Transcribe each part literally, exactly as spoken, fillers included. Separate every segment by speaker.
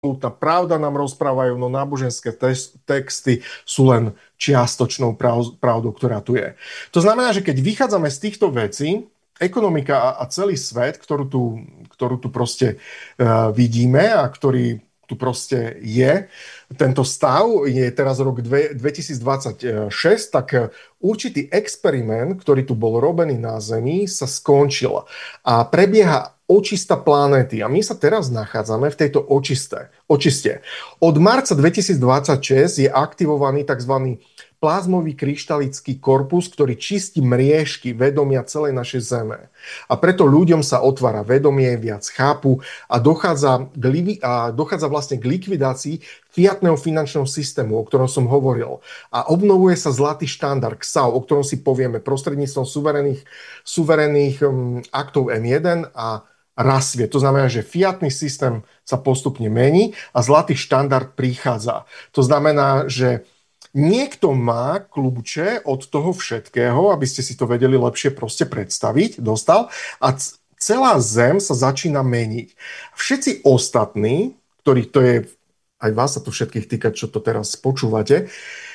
Speaker 1: absolútna pravda nám rozprávajú, no náboženské texty sú len čiastočnou pravdou, ktorá tu je. To znamená, že keď vychádzame z týchto vecí, ekonomika a celý svet, ktorú tu, ktorú tu proste uh, vidíme a ktorý tu proste je, tento stav je teraz rok dvetisícdvadsaťšesť, tak určitý experiment, ktorý tu bol robený na Zemi, sa skončil a prebieha očista planéty. A my sa teraz nachádzame v tejto očiste. očiste. Od marca dvetisícdvadsaťšesť je aktivovaný tzv. Plazmový kryštalický korpus, ktorý čistí mriežky vedomia celej našej Zeme. A preto ľuďom sa otvára vedomie, viac chápu a dochádza, k, a dochádza vlastne k likvidácii fiatného finančného systému, o ktorom som hovoril. A obnovuje sa zlatý štandard X A U, o ktorom si povieme prostredníctvom suverených, suverených um, aktov em jeden a rastie. To znamená, že fiatný systém sa postupne mení a zlatý štandard prichádza. To znamená, že niekto má kľúče od toho všetkého, aby ste si to vedeli lepšie proste predstaviť, dostal a c- celá Zem sa začína meniť. Všetci ostatní, ktorých to je, aj vás sa to všetkých týka, čo to teraz počúvate,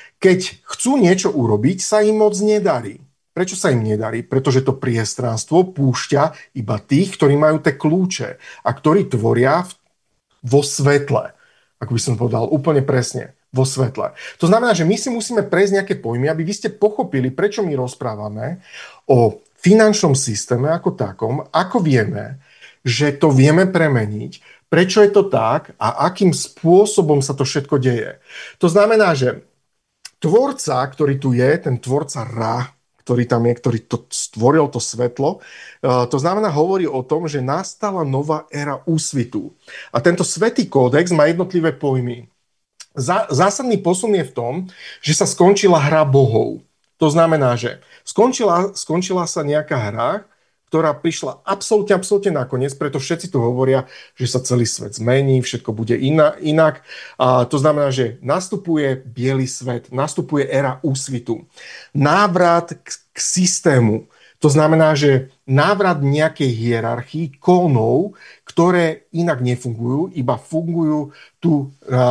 Speaker 1: keď chcú niečo urobiť, sa im moc nedarí. Prečo sa im nedarí? Pretože to priestranstvo púšťa iba tých, ktorí majú tie kľúče a ktorí tvoria v, vo svetle. Ako by som povedal úplne presne, vo svetle. To znamená, že my si musíme prejsť nejaké pojmy, aby vy ste pochopili, prečo my rozprávame o finančnom systéme ako takom, ako vieme, že to vieme premeniť, prečo je to tak a akým spôsobom sa to všetko deje. To znamená, že tvorca, ktorý tu je, ten tvorca Ra, ktorý tam je, ktorý to stvoril, to svetlo. To znamená, hovorí o tom, že nastala nová éra úsvitu. A tento svätý kódex má jednotlivé pojmy. Zásadný posun je v tom, že sa skončila hra bohov. To znamená, že skončila, skončila sa nejaká hra, ktorá prišla absolútne, absolútne nakoniec, preto všetci tu hovoria, že sa celý svet zmení, všetko bude iná, inak. A to znamená, že nastupuje biely svet, nastupuje éra úsvitu. Návrat k, k systému. To znamená, že návrat nejakej hierarchii kónov, ktoré inak nefungujú, iba fungujú tu,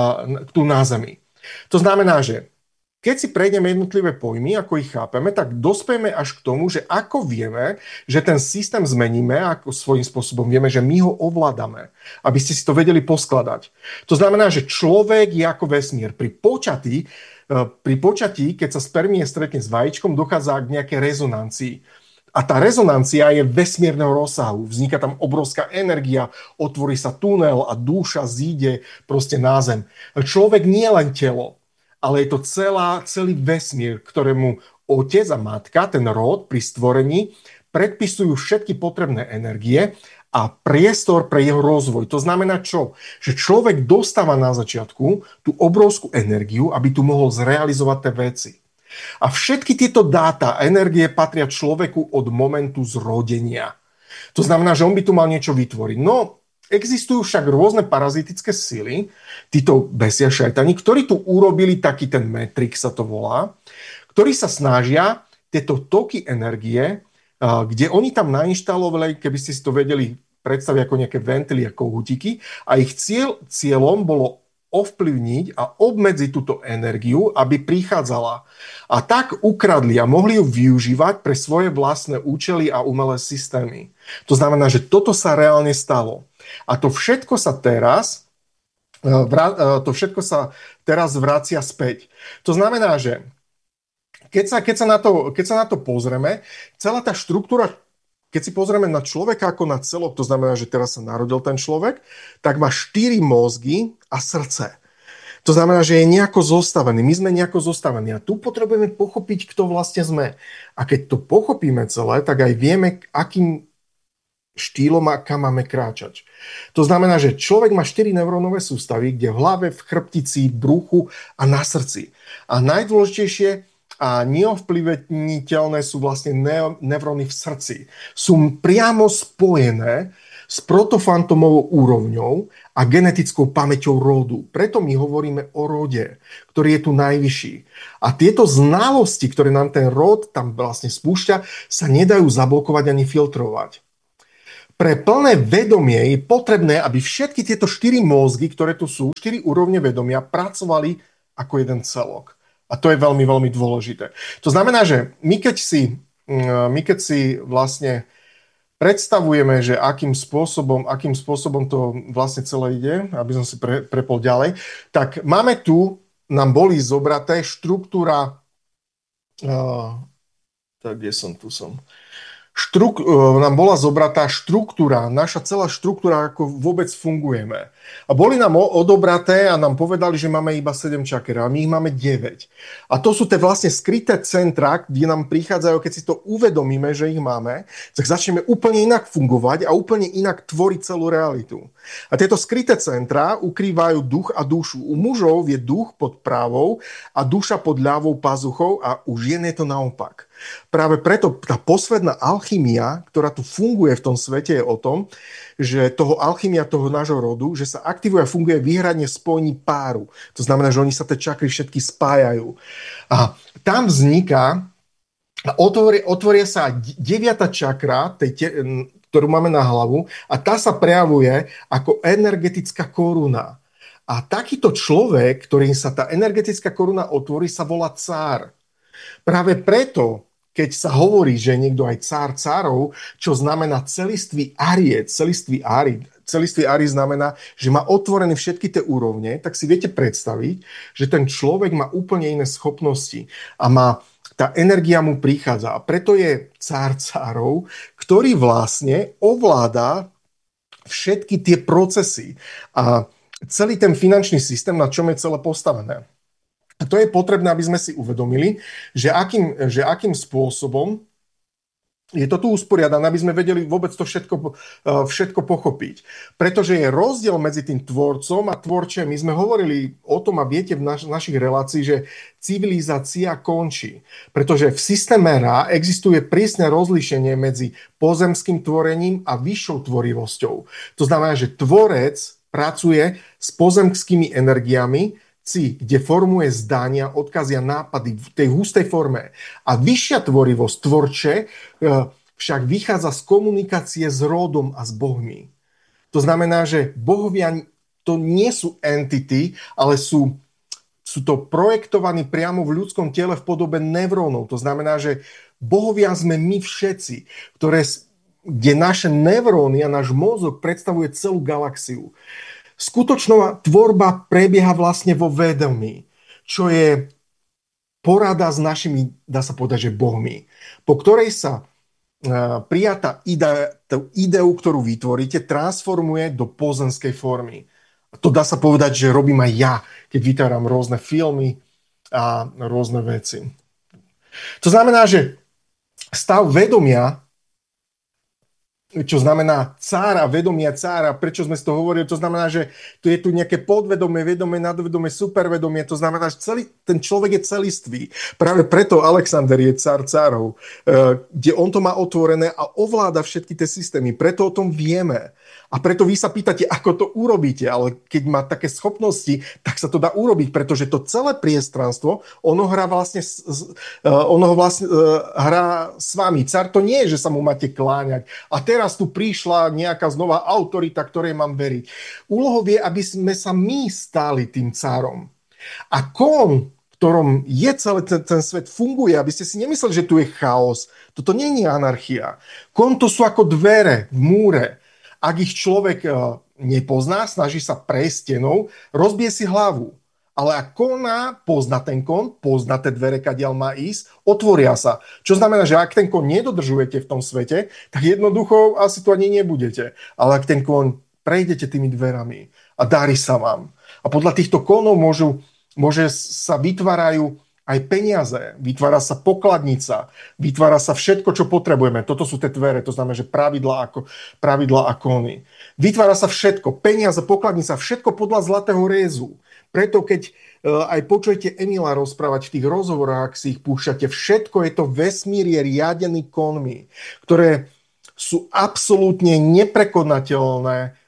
Speaker 1: tu na Zemi. To znamená, že keď si prejdeme jednotlivé pojmy, ako ich chápeme, tak dospejeme až k tomu, že ako vieme, že ten systém zmeníme, ako svojím spôsobom vieme, že my ho ovládame, aby ste si to vedeli poskladať. To znamená, že človek je ako vesmír. Pri počatí, pri počatí, keď sa spermie stretne s vajíčkom, dochádza k nejakej rezonancii. A tá rezonancia je vesmírneho rozsahu. Vzniká tam obrovská energia, otvorí sa tunel a duša zíde proste na Zem. Človek nie je len telo, ale je to celá, celý vesmír, ktorému otec a matka, ten rod pri stvorení, predpisujú všetky potrebné energie a priestor pre jeho rozvoj. To znamená čo? Že človek dostáva na začiatku tú obrovskú energiu, aby tu mohol zrealizovať tie veci. A všetky tieto dáta, energie patria človeku od momentu zrodenia. To znamená, že on by tu mal niečo vytvoriť. No, existujú však rôzne parazitické sily, títo besia šajtani, ktorí tu urobili taký ten Matrix, sa to volá, ktorí sa snažia tieto toky energie, kde oni tam nainštalovali, keby ste si to vedeli predstaviť ako nejaké ventily, ako hutiky, a ich cieľ, cieľom bolo ovplyvniť a obmedziť túto energiu, aby prichádzala. A tak ukradli a mohli ju využívať pre svoje vlastné účely a umelé systémy. To znamená, že toto sa reálne stalo. A to všetko sa teraz to všetko sa teraz vracia späť. To znamená, že keď sa, keď sa, na, to, keď sa na to pozrieme, celá tá štruktúra, keď si pozrieme na človeka ako na celok, to znamená, že teraz sa narodil ten človek, tak má štyri mozgy a srdce. To znamená, že je nejako zostavený. My sme nejako zostavení. A tu potrebujeme pochopiť, kto vlastne sme. A keď to pochopíme celé, tak aj vieme, akým štýlom a kam máme kráčať. To znamená, že človek má štyri neurónové sústavy, kde v hlave, v chrbtici, v bruchu a na srdci. A najdôležitejšie a neovplyvniteľné sú vlastne neuróny v srdci. Sú priamo spojené s protofantomovou úrovňou a genetickou pamäťou rodu. Preto my hovoríme o rode, ktorý je tu najvyšší. A tieto znalosti, ktoré nám ten rod tam vlastne spúšťa, sa nedajú zablokovať ani filtrovať. Pre plné vedomie je potrebné, aby všetky tieto štyri mozgy, ktoré tu sú, štyri úrovne vedomia, pracovali ako jeden celok. A to je veľmi, veľmi dôležité. To znamená, že my keď si, my keď si vlastne predstavujeme, že akým spôsobom, akým spôsobom to vlastne celé ide, aby som si pre, prepol ďalej, tak máme tu, nám boli zobraté štruktúra, uh, tak kde som, tu som, Štruk, nám bola zobratá štruktúra, naša celá štruktúra, ako vôbec fungujeme. A boli nám odobraté a nám povedali, že máme iba sedem čaker a my ich máme deväť. A to sú tie vlastne skryté centra, kde nám prichádzajú, keď si to uvedomíme, že ich máme, tak začneme úplne inak fungovať a úplne inak tvoriť celú realitu. A tieto skryté centra ukrývajú duch a dušu. U mužov je duch pod právou a duša pod ľavou pazuchou a u žien je to naopak. Práve preto tá posvetná alchymia, ktorá tu funguje v tom svete, je o tom, že toho alchymia toho nášho rodu, že sa aktivuje a funguje výhradne v spojení páru. To znamená, že oni sa tie čakry všetky spájajú. A tam vzniká, otvoria, otvoria sa deviata čakra, tej te, ktorú máme na hlavu, a tá sa prejavuje ako energetická koruna. A takýto človek, ktorým sa tá energetická koruna otvorí, sa volá cár. Práve preto, keď sa hovorí, že je niekto aj cár cárov, čo znamená celistvý ariec, celistvý ari, celistvý ari znamená, že má otvorené všetky tie úrovne, tak si viete predstaviť, že ten človek má úplne iné schopnosti a má, tá energia mu prichádza. A preto je cár cárov, ktorý vlastne ovláda všetky tie procesy a celý ten finančný systém, na čom je celé postavené. A to je potrebné, aby sme si uvedomili, že akým, že akým spôsobom je to tu usporiadané, aby sme vedeli vôbec to všetko, všetko pochopiť. Pretože je rozdiel medzi tým tvorcom a tvorčem. My sme hovorili o tom a viete v naš, našich relácií, že civilizácia končí. Pretože v systéme Ra existuje prísne rozlíšenie medzi pozemským tvorením a vyššou tvorivosťou. To znamená, že tvorec pracuje s pozemskými energiami, kde formuje zdania, odkazy a nápady v tej hustej forme. A vyššia tvorivosť, tvorče, však vychádza z komunikácie s rodom a s bohmi. To znamená, že bohovia to nie sú entity, ale sú, sú to projektovaní priamo v ľudskom tele v podobe neurónov. To znamená, že bohovia sme my všetci, ktoré, kde naše neuróny a náš mozog predstavuje celú galaxiu. Skutočná tvorba prebieha vlastne vo vedomí, čo je porada s našimi, dá sa povedať, že bohmi, po ktorej sa uh, prijatá idea, tú ideu, ktorú vytvoríte, transformuje do pozemskej formy. A to dá sa povedať, že robím aj ja, keď vytváram rôzne filmy a rôzne veci. To znamená, že stav vedomia, čo znamená cár a vedomia cára, prečo sme si to hovorili, to znamená, že tu je tu nejaké podvedomie, vedomie, nadvedomie, supervedomie, to znamená, že celý, ten človek je celistvý. Práve preto Alexander je cár cárov, kde on to má otvorené a ovláda všetky tie systémy, preto o tom vieme. A preto vy sa pýtate, ako to urobíte, ale keď má také schopnosti, tak sa to dá urobiť, pretože to celé priestranstvo, ono hrá vlastne, ono vlastne hrá s vami. Cár to nie je, že sa mu máte kláňať. A teraz tu prišla nejaká znova autorita, ktorej mám veriť. Úlohou je, aby sme sa my stali tým cárom. A kon, v ktorom je celý ten, ten svet funguje, aby ste si nemysleli, že tu je chaos. Toto nie je anarchia. Kon to sú ako dvere v múre. Ak ich človek nepozná, snaží sa prejsť stenou, rozbije si hlavu. Ale ak koná, pozná ten kon, pozná tie dvere, kadiaľ má ísť, otvoria sa. Čo znamená, že ak ten kon nedodržujete v tom svete, tak jednoducho asi tu ani nebudete. Ale ak ten kon prejdete tými dverami a darí sa vám. A podľa týchto konov môžu, môže sa vytvárajú aj peniaze, vytvára sa pokladnica, vytvára sa všetko, čo potrebujeme. Toto sú tie dvere, to znamená, že pravidlá ako, pravidlá a kony. Vytvára sa všetko, peniaze, pokladnica, všetko podľa zlatého rézu. Preto keď uh, aj počujete Emila rozprávať v tých rozhovoroch, ak si ich púšťate, všetko je to vesmír je riadený konmi, ktoré sú absolútne neprekonateľné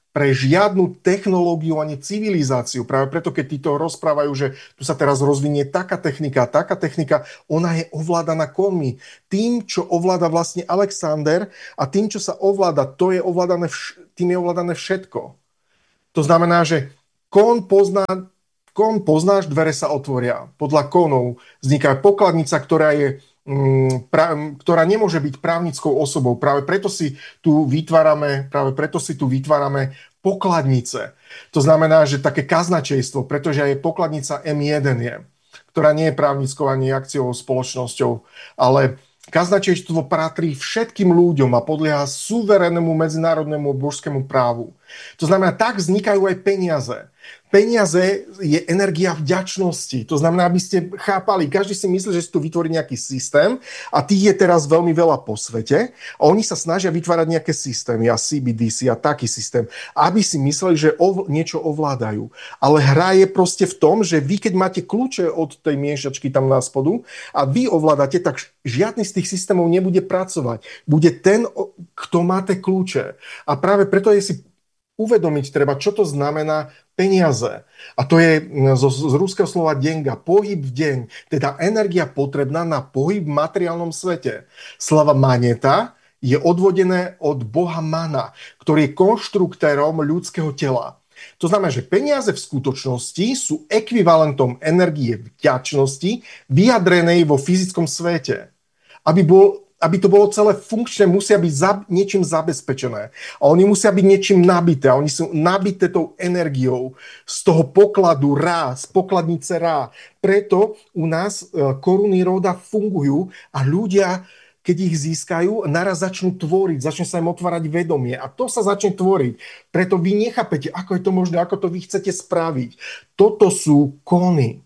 Speaker 1: pre žiadnu technológiu ani civilizáciu. Práve preto, keď títo rozprávajú, že tu sa teraz rozvinie taká technika, taká technika, ona je ovládaná konmi. Tým, čo ovláda vlastne Alexander a tým, čo sa ovláda, to je ovládané vš- tým je ovládané všetko. To znamená, že kon pozná, kon poznáš, dvere sa otvoria. Podľa konov vzniká pokladnica, ktorá je Pra, ktorá nemôže byť právnickou osobou. Práve preto si tu vytvárame, práve preto si tu vytvárame pokladnice. To znamená, že také kaznačejstvo, pretože aj pokladnica em jeden je, ktorá nie je právnickou ani akciovou spoločnosťou, ale kaznačejstvo patrí všetkým ľuďom a podlieha suverénnemu medzinárodnému božskému právu. To znamená, tak vznikajú aj peniaze. Peniaze je energia vďačnosti. To znamená, aby ste chápali, každý si myslí, že si tu vytvorí nejaký systém a tých je teraz veľmi veľa po svete a oni sa snažia vytvárať nejaké systémy a C B D C a taký systém, aby si mysleli, že ov- niečo ovládajú. Ale hra je proste v tom, že vy keď máte kľúče od tej miešačky tam na spodu a vy ovládate, tak žiadny z tých systémov nebude pracovať. Bude ten, kto má tie kľúče. A práve preto je si uvedomiť treba, čo to znamená peniaze. A to je z, z ruského slova denga, pohyb v deň, teda energia potrebná na pohyb v materiálnom svete. Slova maneta je odvodené od boha Mana, ktorý je konštruktérom ľudského tela. To znamená, že peniaze v skutočnosti sú ekvivalentom energie vďačnosti vyjadrenej vo fyzickom svete. Aby bol Aby to bolo celé funkčné, musia byť za, niečím zabezpečené. A oni musia byť niečím nabité. A oni sú nabité tou energiou z toho pokladu Rá, z pokladnice Rá. Preto u nás koruny roda fungujú a ľudia, keď ich získajú, naraz začnú tvoriť, začne sa im otvárať vedomie. A to sa začne tvoriť. Preto vy nechápete, ako je to možné, ako to vy chcete spraviť. Toto sú kony.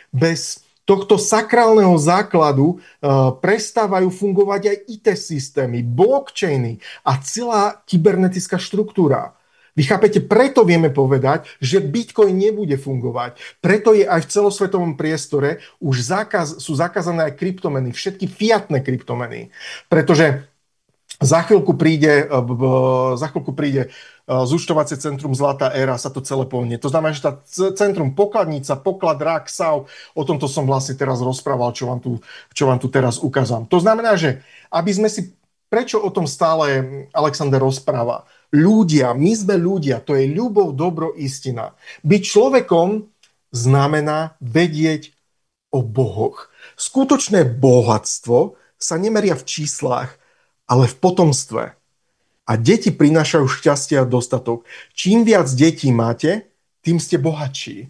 Speaker 1: Bez tohto sakrálneho základu uh, prestávajú fungovať aj í té systémy, blockchainy a celá kybernetická štruktúra. Vy chápete, preto vieme povedať, že Bitcoin nebude fungovať. Preto je aj v celosvetovom priestore už zákaz, sú zakázané aj kryptomeny, všetky fiatné kryptomeny. Pretože za chvíľku príde, za chvíľku príde zúčtovacie centrum Zlatá éra, sa to celé pohne. To znamená, že tá centrum pokladnica, poklad Rák, Sau, o tomto som vlastne teraz rozprával, čo vám tu, čo vám tu teraz ukázam. To znamená, že aby sme si, prečo o tom stále Alexander rozpráva? Ľudia, my sme ľudia, to je ľubov, dobro, istina. Byť človekom znamená vedieť o bohoch. Skutočné bohatstvo sa nemeria v číslach, ale v potomstve. A deti prinášajú šťastie a dostatok. Čím viac detí máte, tým ste bohatší.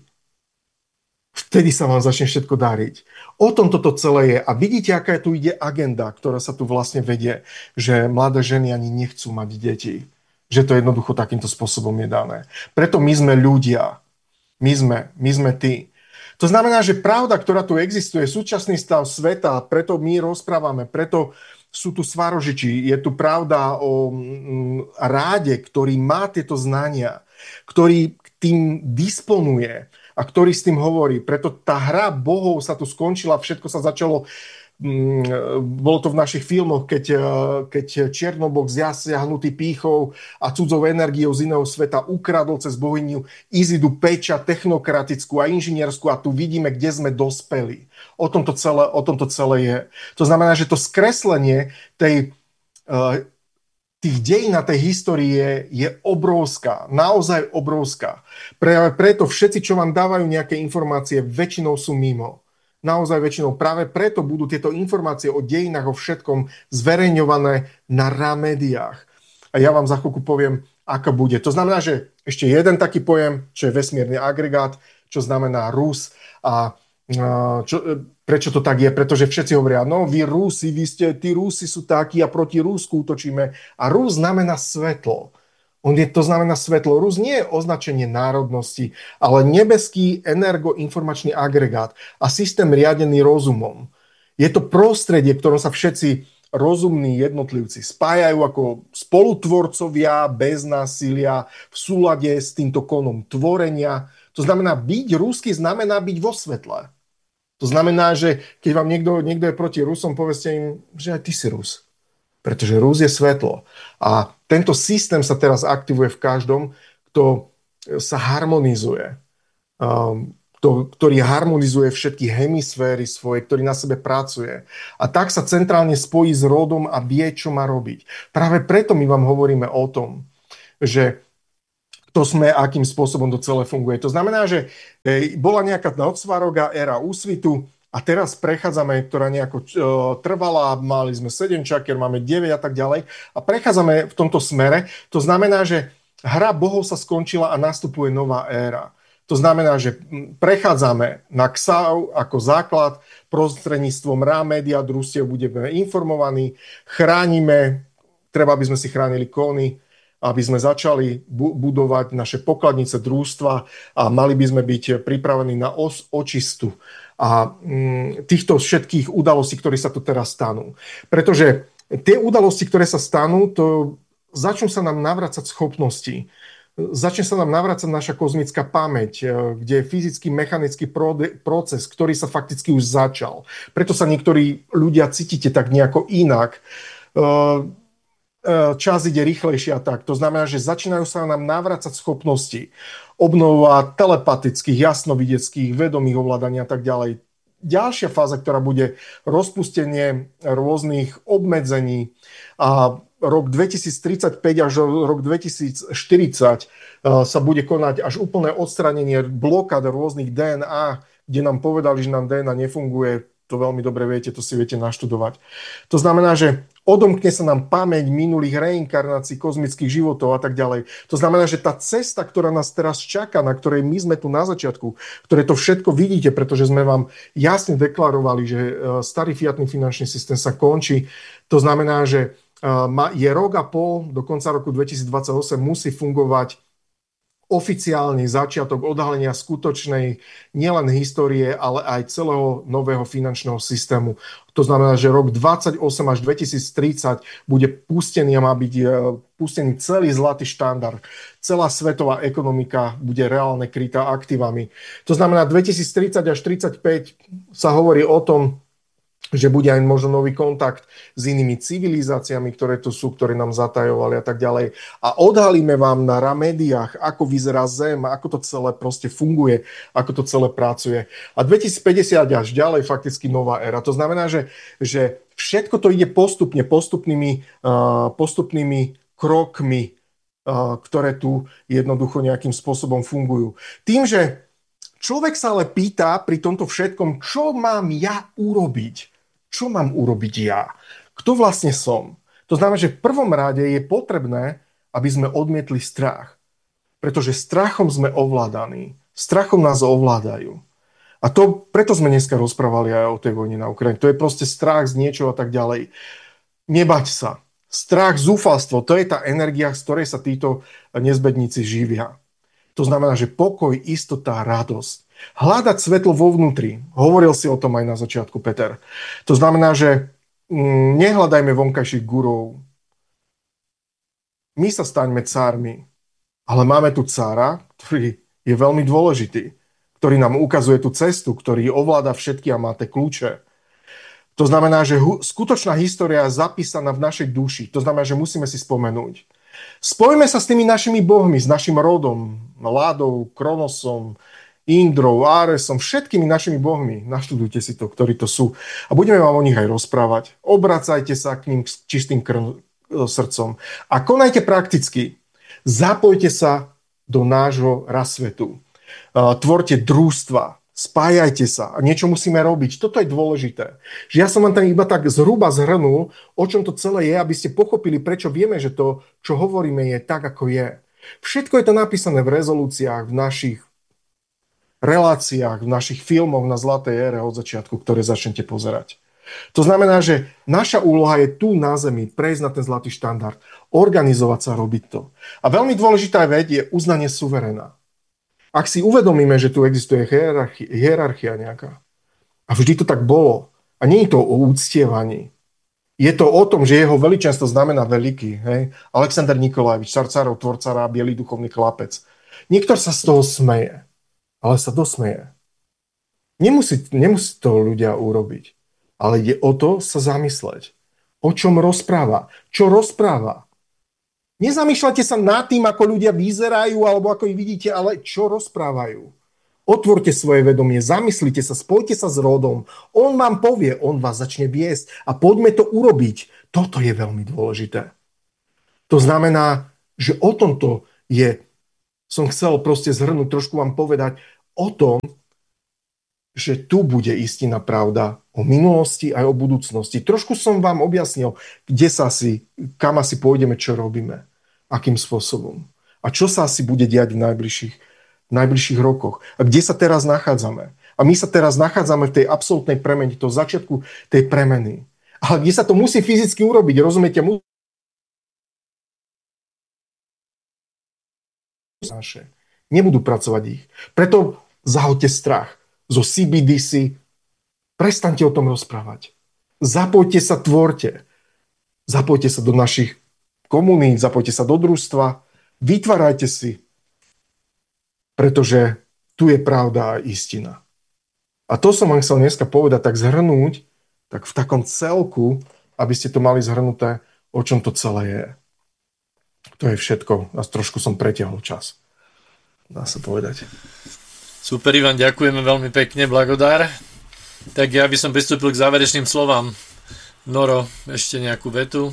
Speaker 1: Vtedy sa vám začne všetko dariť. O tom toto celé je. A vidíte, aká tu ide agenda, ktorá sa tu vlastne vedie, že mladé ženy ani nechcú mať deti. Že to jednoducho takýmto spôsobom je dané. Preto my sme ľudia. My sme, my sme tí. To znamená, že pravda, ktorá tu existuje, súčasný stav sveta, preto my rozprávame, preto sú tu svarožiči, je tu pravda o mm, Ráde, ktorý má tieto znania, ktorý tým disponuje a ktorý s tým hovorí. Preto tá hra bohov sa tu skončila, všetko sa začalo, mm, bolo to v našich filmoch, keď, keď Černobok zasiahnutý pýchou a cudzou energiou z iného sveta ukradol cez bohyniu Izidu pečať technokratickú a inžinierskú a tu vidíme, kde sme dospeli. O tomto celé, o tomto celé je. To znamená, že to skreslenie tej, uh, tých dejín a tej histórie je obrovská. Naozaj obrovská. Pre, preto všetci, čo vám dávajú nejaké informácie, väčšinou sú mimo. Naozaj väčšinou. Práve preto budú tieto informácie o dejinách, o všetkom zverejňované na Rá médiách. A ja vám za chvíľku poviem, aká bude. To znamená, že ešte jeden taký pojem, čo je vesmírny agregát, čo znamená Rus a Čo, prečo to tak je? Pretože všetci hovoria, no vy Rusi, vy ste, tí Rusi sú takí a proti Rusku útočíme. A Rus znamená svetlo. On je, to znamená svetlo. Rus nie je označenie národnosti, ale nebeský energoinformačný agregát a systém riadený rozumom. Je to prostredie, v ktorom sa všetci rozumní jednotlivci spájajú ako spolutvorcovia bez násilia v súlade s týmto konom tvorenia. To znamená, byť ruský znamená byť vo svetle. To znamená, že keď vám niekto, niekto je proti Rusom, povedzte im, že aj ty si Rus. Pretože Rus je svetlo. A tento systém sa teraz aktivuje v každom, kto sa harmonizuje, um, to, ktorý harmonizuje všetky hemisféry svoje, ktorý na sebe pracuje. A tak sa centrálne spojí s rodom a vie, čo má robiť. Práve preto my vám hovoríme o tom, že to sme, akým spôsobom to celé funguje. To znamená, že bola nejaká nocvaroga éra úsvitu a teraz prechádzame, ktorá nejako uh, trvala, mali sme sedem čakier, máme deväť a tak ďalej a prechádzame v tomto smere. To znamená, že hra bohov sa skončila a nastupuje nová éra. To znamená, že prechádzame na Xau ako základ, prostredníctvom rá, média, družstiev budeme informovaní, chránime, treba, aby sme si chránili kóny, aby sme začali bu- budovať naše pokladnice družstva a mali by sme byť pripravení na os- očistu a mm, týchto všetkých udalostí, ktoré sa tu teraz stanú. Pretože tie udalosti, ktoré sa stanú, to začnú sa nám navracať schopnosti. Začne sa nám navracať naša kozmická pamäť, kde je fyzický, mechanický proces, ktorý sa fakticky už začal. Preto sa niektorí ľudia cítite tak nejako inak. Čas ide rýchlejšie a tak. To znamená, že začínajú sa nám navracať schopnosti. Obnova telepatických, jasnovideckých, vedomých ovládania a tak ďalej. Ďalšia fáza, ktorá bude rozpustenie rôznych obmedzení a rok dvetisíctridsaťpäť až rok dvetisícštyridsať sa bude konať až úplné odstránenie blokád rôznych dé en á, kde nám povedali, že nám dé en á nefunguje. To veľmi dobre viete, to si viete naštudovať. To znamená, že odomkne sa nám pamäť minulých reinkarnácií, kozmických životov a tak ďalej. To znamená, že tá cesta, ktorá nás teraz čaká, na ktorej my sme tu na začiatku, ktoré to všetko vidíte, pretože sme vám jasne deklarovali, že starý fiatný finančný systém sa končí. To znamená, že je rok a pol, do konca roku dvetisícdvadsaťosem musí fungovať oficiálny začiatok odhalenia skutočnej nielen histórie, ale aj celého nového finančného systému. To znamená, že rok dvadsaťosem až dvetisíctridsať bude pustený a má byť pustený celý zlatý štandard. Celá svetová ekonomika bude reálne krytá aktívami. To znamená, dvetisíctridsať až tridsaťpäť sa hovorí o tom, že bude aj možno nový kontakt s inými civilizáciami, ktoré tu sú, ktoré nám zatajovali a tak ďalej. A odhalíme vám na médiách, ako vyzerá Zem, ako to celé proste funguje, ako to celé pracuje. A dvetisícpäťdesiat až ďalej fakticky nová éra. To znamená, že, že všetko to ide postupne, postupnými, uh, postupnými krokmi, uh, ktoré tu jednoducho nejakým spôsobom fungujú. Tým, že človek sa ale pýta pri tomto všetkom, čo mám ja urobiť? Čo mám urobiť ja? Kto vlastne som? To znamená, že v prvom rade je potrebné, aby sme odmietli strach. Pretože strachom sme ovládaní. Strachom nás ovládajú. A to, preto sme dneska rozprávali aj o tej vojne na Ukrajine. To je proste strach z niečoho a tak ďalej. Nebať sa. Strach, zúfalstvo, to je tá energia, z ktorej sa títo nezbedníci živia. To znamená, že pokoj, istota, radosť. Hľadať svetlo vo vnútri. Hovoril si o tom aj na začiatku, Peter. To znamená, že mm, nehľadajme vonkajších gurov. My sa staňme cármi. Ale máme tu cára, ktorý je veľmi dôležitý, ktorý nám ukazuje tú cestu, ktorý ovláda všetky a má tie kľúče. To znamená, že hu- skutočná história je zapísaná v našej duši. To znamená, že musíme si spomenúť. Spojme sa s tými našimi bohmi, s našim rodom, Ládou, Kronosom, Indrou, Áresom, všetkými našimi bohmi. Naštudujte si to, ktorí to sú. A budeme vám o nich aj rozprávať. Obracajte sa k ním s čistým kr- srdcom. A konajte prakticky. Zapojte sa do nášho rasvetu. Tvorte družstva. Spájajte sa. A niečo musíme robiť. Toto je dôležité. Že ja som vám tam iba tak zhruba zhrnul, o čom to celé je, aby ste pochopili, prečo vieme, že to, čo hovoríme, je tak, ako je. Všetko je to napísané v rezolúciách, v našich reláciách, v našich filmoch na Zlatej ére od začiatku, ktoré začnete pozerať. To znamená, že naša úloha je tu na Zemi prejsť na ten zlatý štandard, organizovať sa, robiť to. A veľmi dôležitá vec je uznanie suveréna. Ak si uvedomíme, že tu existuje hierarchia, hierarchia nejaká, a vždy to tak bolo, a nie je to o úctievaní, je to o tom, že jeho veličenstvo znamená veľký. Hej? Alexander Nikolajevič, car carov, tvorca rá, bielý duchovný chlapec. Niektor sa z toho smeje. Ale sa dosmeje. Nemusí, nemusí to ľudia urobiť. Ale ide o to sa zamysleť. O čom rozpráva? Čo rozpráva? Nezamýšľate sa nad tým, ako ľudia vyzerajú, alebo ako ich vidíte, ale čo rozprávajú. Otvorte svoje vedomie, zamyslite sa, spojte sa s rodom. On vám povie, on vás začne viesť a poďme to urobiť. Toto je veľmi dôležité. To znamená, že o tomto je, som chcel proste zhrnúť, trošku vám povedať o tom, že tu bude istina pravda o minulosti aj o budúcnosti. Trošku som vám objasnil, kde sa asi, kam asi pôjdeme, čo robíme, akým spôsobom. A čo sa asi bude diať v najbližších, v najbližších rokoch. A kde sa teraz nachádzame. A my sa teraz nachádzame v tej absolútnej premene, toho začiatku tej premeny. Ale kde sa to musí fyzicky urobiť, rozumiete? Naše. Nebudú pracovať ich. Preto zahoďte strach. Zo C B D C, prestaňte o tom rozprávať. Zapojte sa, tvorte. Zapojte sa do našich komunít, zapojte sa do družstva, vytvárajte si, pretože tu je pravda a istina. A to som vám chcel dneska povedať, tak zhrnúť, tak v takom celku, aby ste to mali zhrnuté, o čom to celé je. To je všetko. A trošku som pretiahol čas. Dá sa povedať.
Speaker 2: Super, Ivan, ďakujeme veľmi pekne, blagodár. Tak ja by som pristúpil k záverečným slovám. Noro, ešte nejakú vetu?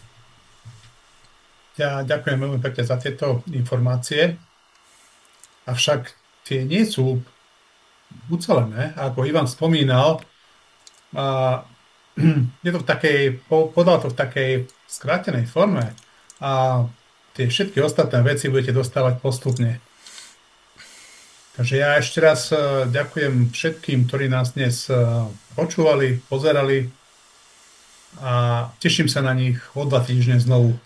Speaker 3: Ja ďakujem veľmi pekne za tieto informácie. Avšak tie nie sú ucelené. Ako Ivan spomínal, a, je to v takej, podal to v takej skrátenej forme a tie všetky ostatné veci budete dostávať postupne. Takže ja ešte raz ďakujem všetkým, ktorí nás dnes počúvali, pozerali a teším sa na nich o dva týždne znovu.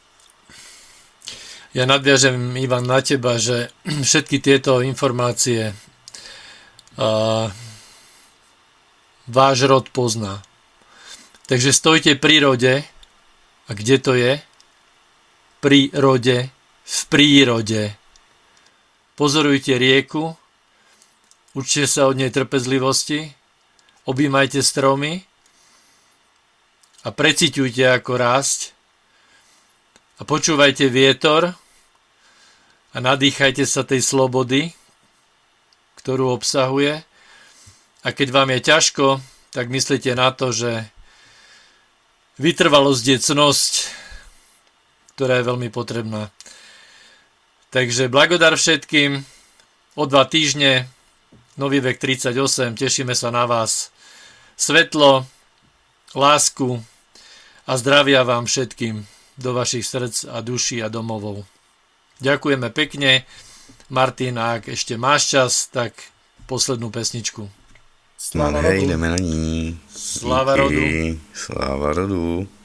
Speaker 2: Ja nadviažem, Ivan, na teba, že všetky tieto informácie uh, váš rod pozná. Takže stojte pri rode. A kde to je? Pri rode, v prírode. Pozorujte rieku, učte sa od nej trpezlivosti, objímajte stromy a preciťujte, ako rásť a počúvajte vietor a nadýchajte sa tej slobody, ktorú obsahuje. A keď vám je ťažko, tak myslíte na to, že vytrvalosť je cnosť, ktorá je veľmi potrebná. Takže blagodár všetkým, o dva týždne, Nový vek tridsaťosem, tešíme sa na vás. Svetlo, lásku a zdravia vám všetkým do vašich srdc a duší a domovov. Ďakujeme pekne. Martin, ak ešte máš čas, tak poslednú pesničku.
Speaker 3: Sláva
Speaker 4: rodu. Jdeme na ní.
Speaker 2: Sláva rodu.
Speaker 4: Sláva rodu.